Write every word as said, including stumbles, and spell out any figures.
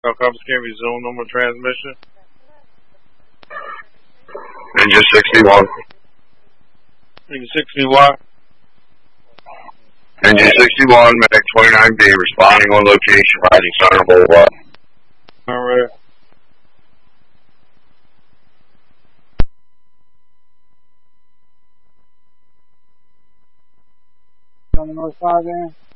Helicopter can resume normal transmission. Engine sixty-one. Engine sixty-one. Engine sixty-one, Medic twenty-nine B, responding on location, Rising Center Boulevard. Alright. On the north side there.